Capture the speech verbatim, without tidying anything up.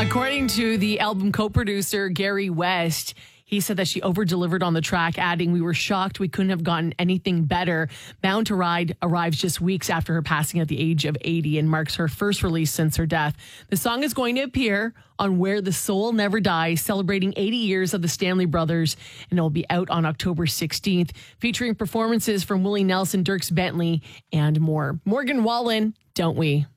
According to the album co-producer Gary West, he said that she over-delivered on the track, adding, "We were shocked we couldn't have gotten anything better." Bound to Ride arrives just weeks after her passing at the age of eighty and marks her first release since her death. The song is going to appear on Where the Soul Never Dies, celebrating eighty years of the Stanley Brothers, and it will be out on October sixteenth, featuring performances from Willie Nelson, Dierks Bentley, and more. Morgan Wallen, Don't We?